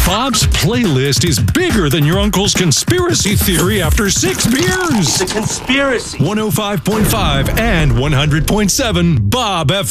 Bob's playlist is bigger than your uncle's conspiracy theory after 6 beers. It's a conspiracy. 105.5 and 100.7 Bob FM.